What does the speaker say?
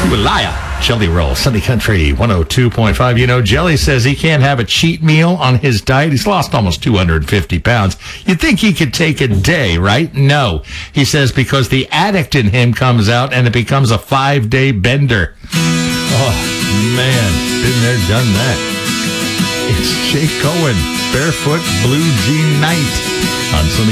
Liar. Jelly Roll, Sunny Country 102.5. You know, Jelly says he can't have a cheat meal on his diet. He's lost almost 250 pounds. You'd think he could take a day, right? No. He says because the addict in him comes out and it becomes a 5-day bender. Oh, man. Been there, done that. It's Jake Cohen, Barefoot Blue Jean Night on Sunny